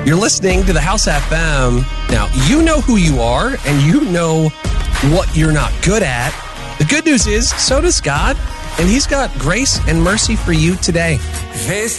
You're listening to the House FM. Now, you know who you are, and you know what you're not good at. The good news is, so does God, and He's got grace and mercy for you today.